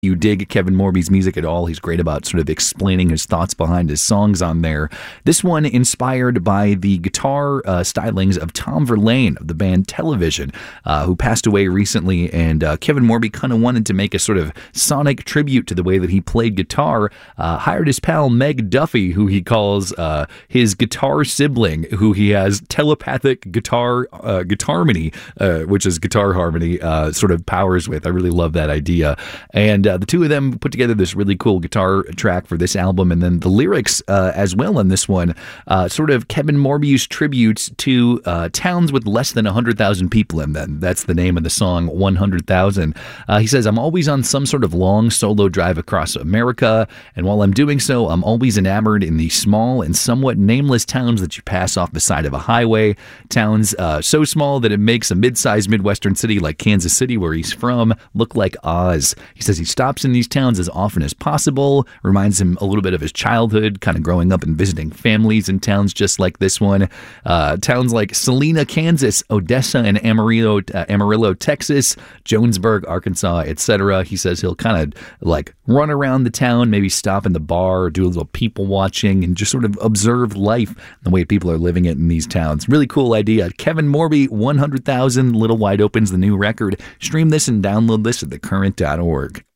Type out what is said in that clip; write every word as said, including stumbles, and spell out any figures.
you dig Kevin Morby's music at all, he's great about sort of explaining his thoughts behind his songs on there. This one inspired by the guitar uh, stylings of Tom Verlaine of the band Television, uh, who passed away recently, and uh, Kevin Morby kind of wanted to make a sort of sonic tribute to the way that he played guitar, uh, hired his pal Meg Duffy, who he calls uh, his guitar sibling, who he has telepathic guitar uh, guitarmony, uh, which is guitar harmony, uh, sort of powers with. I really love that idea. And uh, the two of them put together this really cool guitar track for this album, and then the lyrics uh, as well on this one, uh, sort of Kevin Morby's tributes to uh, towns with less than one hundred thousand people in them. That's the name of the song, one hundred thousand. Uh, he says, I'm always on some sort of long solo drive across America, and while I'm doing so, I'm always enamored in these small and somewhat nameless towns that you pass off the side of a highway. Towns uh, so small that it makes a mid-sized Midwestern city like Kansas City, where he's from, look like Oz. He says he stops in these towns as often as possible, reminds him a little bit of his childhood, kind of growing up and visiting families in towns just like this one. Uh, towns like Salina, Kansas, Odessa and Amarillo, uh, Amarillo, Texas, Jonesburg, Arkansas, et cetera. He says he'll kind of like run around the town, maybe stop in the bar, do a little people watching, and just sort of observe life, the way people are living it in these towns. Really cool idea. Kevin Morby, one hundred thousand, Little Wide Open's the new record. Stream this and download this at the current dot org.